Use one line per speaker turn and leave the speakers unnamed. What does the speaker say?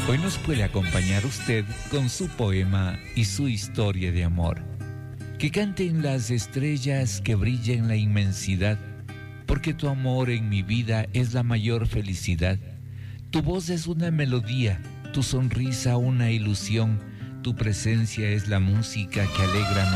Hoy nos puede acompañar usted con su poema y su historia de amor. Que canten las estrellas, que brille en la inmensidad, porque tu amor en mi vida es la mayor felicidad. Tu voz es una melodía, tu sonrisa una ilusión, tu presencia es la música que alegra